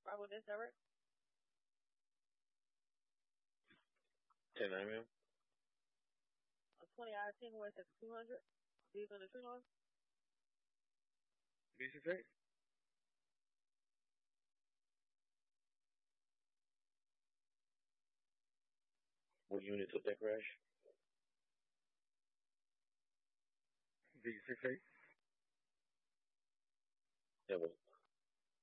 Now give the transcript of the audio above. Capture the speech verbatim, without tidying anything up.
Probably this Eric. ten nine, ma'am. A twenty out of ten where it says two hundred. These on the tree line. B six eight. What unit took that crash? B six eight. That was